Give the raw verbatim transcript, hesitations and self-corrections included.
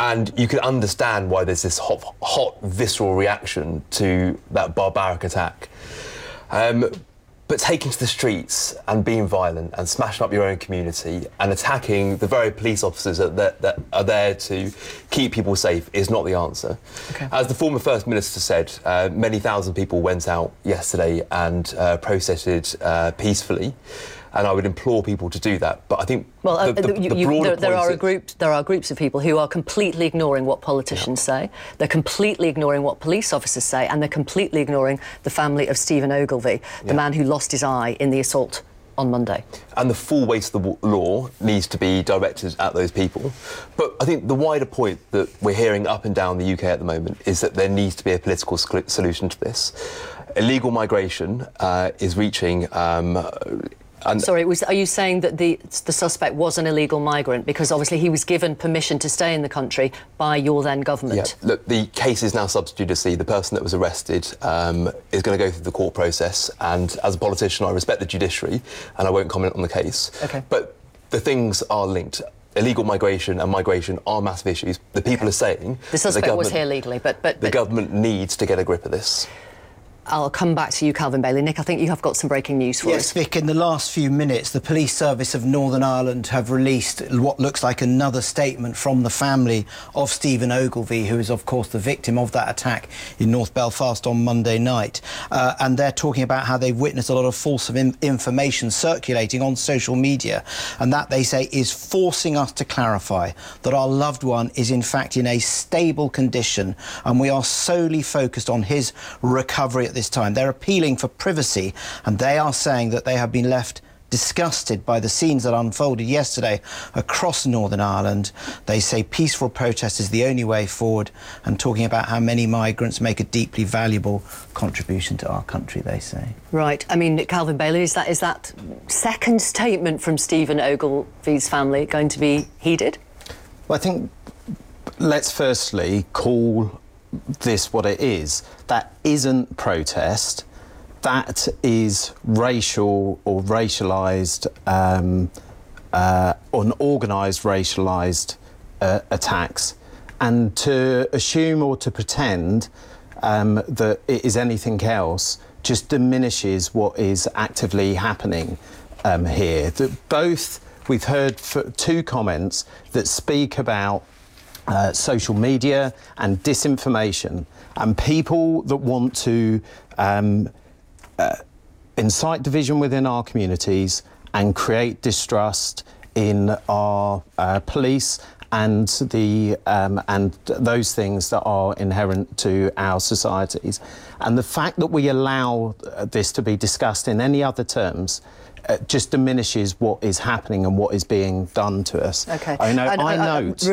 And you can understand why there's this hot, hot visceral reaction to that barbaric attack. Um, but taking to the streets and being violent and smashing up your own community and attacking the very police officers that, that, that are there to keep people safe is not the answer. Okay. As the former First Minister said, uh, many thousand people went out yesterday and uh, protested uh, peacefully. And I would implore people to do that. But I think well, uh, the, the, you, the you, broader there, there point are is a group. There are groups of people who are completely ignoring what politicians yeah. say. They're completely ignoring what police officers say, and they're completely ignoring the family of Stephen Ogilvie, the yeah. man who lost his eye in the assault on Monday. And the full weight of the law needs to be directed at those people. But I think the wider point that we're hearing up and down the U K at the moment is that there needs to be a political solution to this. Illegal migration uh, is reaching. Um, And Sorry, was, are you saying that the, the suspect was an illegal migrant because obviously he was given permission to stay in the country by your then government? Yeah, look, the case is now sub judice. The person that was arrested um, is going to go through the court process, and as a politician I respect the judiciary and I won't comment on the case. Okay. But the things are linked. Illegal migration and migration are massive issues. The people okay. are saying... The suspect the was here legally, but... but, the but... government needs to get a grip of this. I'll come back to you, Calvin Bailey. Nick, I think you have got some breaking news for yes, us. Yes, Vic, in the last few minutes, the Police Service of Northern Ireland have released what looks like another statement from the family of Stephen Ogilvie, who is, of course, the victim of that attack in North Belfast on Monday night. Uh, and they're talking about how they've witnessed a lot of false information circulating on social media, and that, they say, is forcing us to clarify that our loved one is, in fact, in a stable condition, and we are solely focused on his recovery at this time. They're appealing for privacy, and they are saying that they have been left disgusted by the scenes that unfolded yesterday across Northern Ireland. They say peaceful protest is the only way forward, and talking about how many migrants make a deeply valuable contribution to our country, they say. Right. I mean, Calvin Bailey, is that is that second statement from Stephen Ogilvie's family going to be heeded? Well, I think let's firstly call this what it is. That isn't protest. That is racial or racialised, um, uh, unorganised racialised uh, attacks. And to assume or to pretend um, that it is anything else just diminishes what is actively happening um, here. That both, we've heard two comments that speak about Uh, social media and disinformation, and people that want to um, uh, incite division within our communities and create distrust in our uh, police and the um, and those things that are inherent to our societies. And the fact that we allow this to be discussed in any other terms uh, just diminishes what is happening and what is being done to us. Okay. I know. And, I uh, note.